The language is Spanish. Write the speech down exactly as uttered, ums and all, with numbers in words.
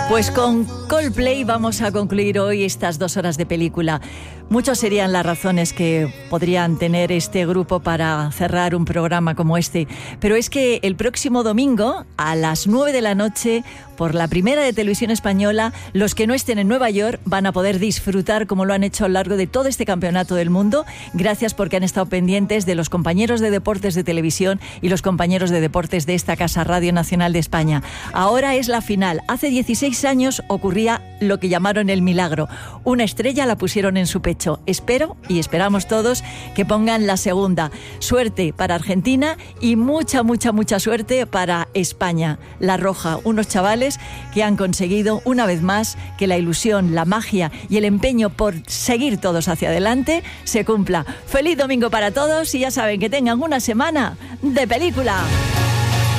Pues con Coldplay vamos a concluir hoy estas dos horas de película. Muchas serían las razones que podrían tener este grupo para cerrar un programa como este, pero es que el próximo domingo a las nueve de la noche, por la primera de Televisión Española, los que no estén en Nueva York van a poder disfrutar como lo han hecho a lo largo de todo este campeonato del mundo, gracias porque han estado pendientes de los compañeros de deportes de televisión y los compañeros de deportes de esta casa Radio Nacional de España. Ahora es la final. Hace dieciséis años ocurría lo que llamaron el milagro. Una estrella la pusieron en su pecho. Espero y esperamos todos que pongan la segunda. Suerte para Argentina y mucha, mucha, mucha suerte para España. La Roja, unos chavales que han conseguido una vez más que la ilusión, la magia y el empeño por seguir todos hacia adelante se cumpla. Feliz domingo para todos y ya saben que tengan una semana de película.